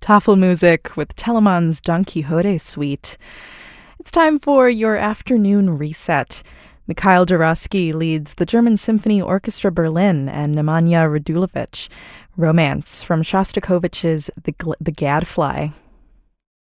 Tafelmusik with Telemann's Don Quixote suite. It's time for your afternoon reset. Mikhail Juravsky leads the German Symphony Orchestra Berlin and Nemanja Radulovic. Romance from Shostakovich's The Gadfly.